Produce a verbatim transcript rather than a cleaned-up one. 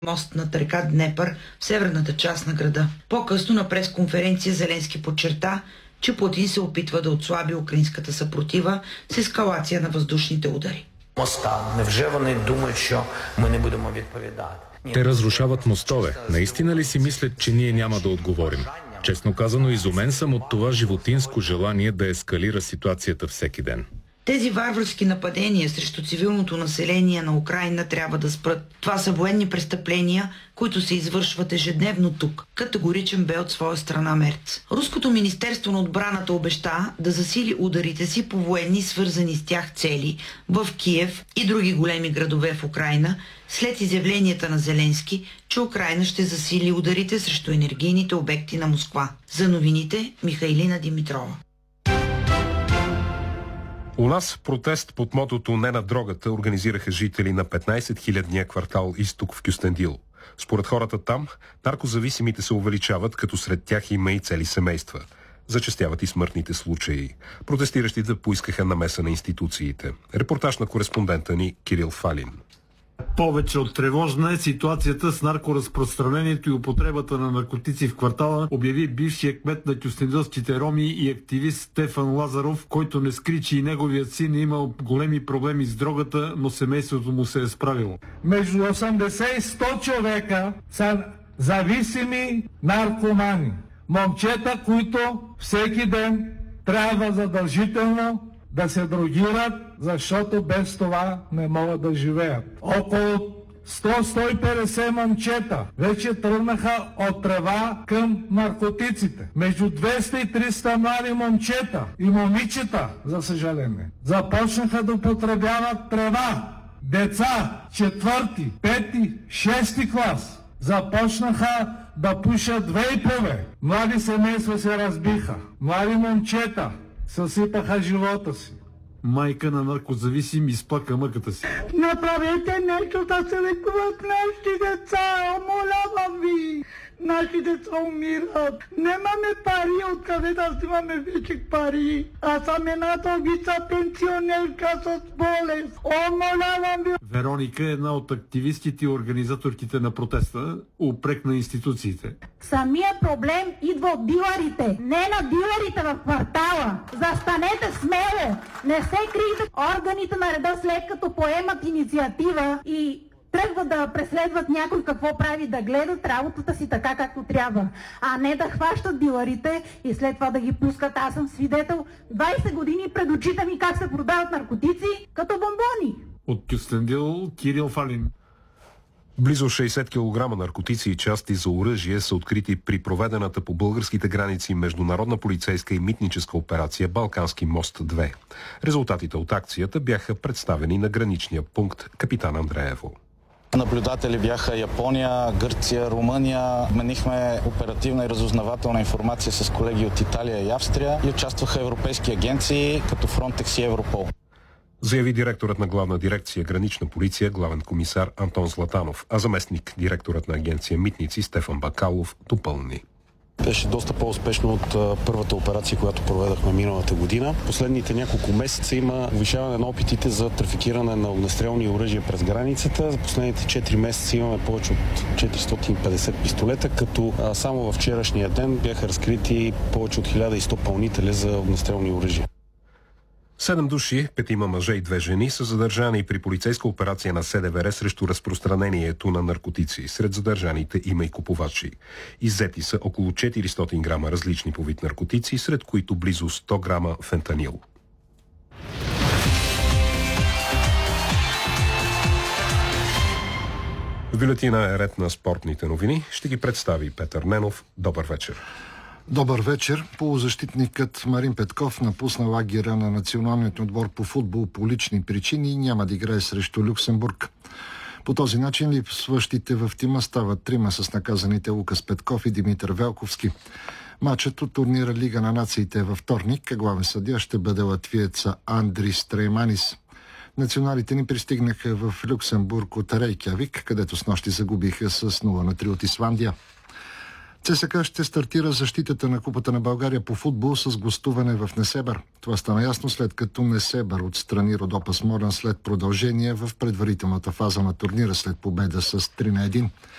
мост над река Днепър в северната част на града. По-късно на пресконференция Зеленски подчерта, че Путин се опитва да отслаби украинската съпротива с ескалация на въздушните удари. Моста. Невже вони думають, що ми не будемо відповідати? Те разрушават мостове. Наистина ли си мислят, че ние няма да отговорим? Честно казано, изумен съм от това животинско желание да ескалира ситуацията всеки ден. Тези варварски нападения срещу цивилното население на Украйна трябва да спрат. Това са военни престъпления, които се извършват ежедневно тук. Категоричен бе от своя страна Мерц. Руското министерство на отбраната обеща да засили ударите си по военни, свързани с тях цели в Киев и други големи градове в Украйна, след изявленията на Зеленски, че Украйна ще засили ударите срещу енергийните обекти на Москва. За новините Михайлина Димитрова. У нас протест под мотото "Не на дрогата" организираха жители на петнайсет хилядния квартал Изток в Кюстендил. Според хората там, наркозависимите се увеличават, като сред тях има и цели семейства. Зачестяват и смъртните случаи. Протестиращите поискаха намеса на институциите. Репортаж на кореспондента ни Кирил Фалин. Повече от тревожна е ситуацията с наркоразпространението и употребата на наркотици в квартала, обяви бившият кмет на кюстендилските роми и активист Стефан Лазаров, който не скри, че и неговият син е имал големи проблеми с дрогата, но семейството му се е справило. Между осемдесет и сто човека са зависими наркомани. Момчета, които всеки ден трябва задължително да се дрогират, защото без това не могат да живеят. Около сто до сто и петдесет момчета вече тръгнаха от трева към наркотиците. Между двеста и триста млади момчета и момичета, за съжаление, започнаха да употребяват трева. Деца, четвърти, пети, шести клас, започнаха да пушат вейпове. Млади семейства се разбиха. Млади момчета съсипаха живота си. Майка на наркозависим изплака мъката си. Направете нещо да се лекуват нашите деца, умолявам ви. Наши деца умират. Нямаме пари, откъде да взимаме вече пари. Аз съм една дългица пенсионерка с болест. Умолявам ви. Вероника е една от активистите и организаторките на протеста, упрекна институциите. Самия проблем идва от дилърите, не на дилърите в квартала. Застанете смело, не се крийте. Органите на реда, след като поемат инициатива и тръгват да преследват някой какво прави, да гледат работата си така както трябва, а не да хващат дилърите и след това да ги пускат. Аз съм свидетел двайсет години пред очите ми как се продават наркотици като бомбони. От Кюстендил, Кирил Фалин. Близо шейсет килограма наркотици и части за оръжие са открити при проведената по българските граници международна полицейска и митническа операция Балкански мост две. Резултатите от акцията бяха представени на граничния пункт Капитан Андреево. Наблюдатели бяха Япония, Гърция, Румъния. Обменихме оперативна и разузнавателна информация с колеги от Италия и Австрия и участваха европейски агенции като Фронтекс и Европол. Заяви директорът на главна дирекция Гранична полиция, главен комисар Антон Златанов, а заместник директорът на агенция Митници Стефан Бакалов допълни. Беше доста по-успешно от а, първата операция, която проведахме миналата година. Последните няколко месеца има повишаване на опитите за трафикиране на огнестрелни оръжия през границата. За последните четири месеца имаме повече от четиристотин и петдесет пистолета, като а, само във вчерашния ден бяха разкрити повече от хиляда и сто пълнители за огнестрелни оръжия. Седем души, петима мъже и две жени, са задържани при полицейска операция на СДВР срещу разпространението на наркотици. Сред задържаните има и купувачи. Иззети са около четиристотин грама различни по вид наркотици, сред които близо сто грама фентанил. В бюлетина е ред на спортните новини. Ще ги представи Петър Ненов. Добър вечер. Добър вечер. Полузащитникът Марин Петков напусна лагера на националният отбор по футбол по лични причини и няма да играе срещу Люксембург. По този начин липсващите в тима стават трима с наказаните Лукас Петков и Димитър Велковски. Матчът от турнира Лига на нациите е във вторник, а главен съдия ще бъде латвиеца Андрис Трейманис. Националите ни пристигнаха в Люксембург от Рейкявик, където снощи загубиха с нула на три от Исландия. ЦСКА ще стартира защитата на Купата на България по футбол с гостуване в Несебър. Това стана ясно след като Несебър отстрани Родопа Смолян след продължение в предварителната фаза на турнира след победа с три на едно.